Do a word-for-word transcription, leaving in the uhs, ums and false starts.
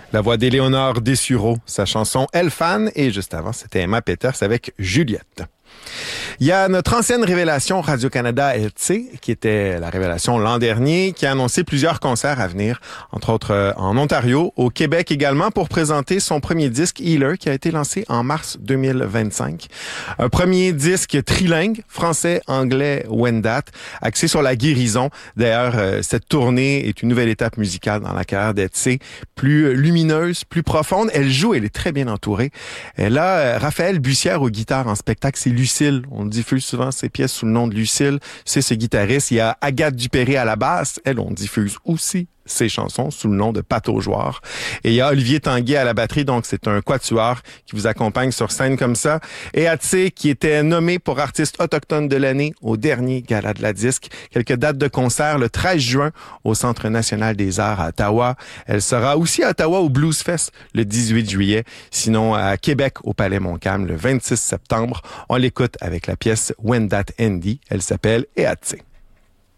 La voix d'Éléonore Dessureau, sa chanson Elle Fan, et juste avant, c'était Emma Peters avec Juliette. Il y a notre ancienne révélation Radio-Canada Etsy, qui était la révélation l'an dernier, qui a annoncé plusieurs concerts à venir, entre autres euh, en Ontario, au Québec également, pour présenter son premier disque Healer, qui a été lancé en mars deux mille vingt-cinq. Un premier disque trilingue, français, anglais, Wendat, axé sur la guérison. D'ailleurs, euh, cette tournée est une nouvelle étape musicale dans la carrière d'Etsy, plus lumineuse, plus profonde. Elle joue, elle est très bien entourée. Elle a euh, Raphaël Bussière aux guitares en spectacle, c'est Lucille. On diffuse souvent ses pièces sous le nom de Lucille. C'est ce guitariste. Il y a Agathe Dupéré à la basse. Elle, on diffuse aussi ses chansons sous le nom de Pato Joueur. Et il y a Olivier Tanguay à la batterie, donc c'est un quatuor qui vous accompagne sur scène comme ça. Et Atsé, qui était nommé pour artiste autochtone de l'année au dernier Gala de la Disque. Quelques dates de concert le treize juin au Centre national des arts à Ottawa. Elle sera aussi à Ottawa au Blues Fest le dix-huit juillet. Sinon, à Québec au Palais Montcalm le vingt-six septembre. On l'écoute avec la pièce When That Andy. Elle s'appelle Et Atsé.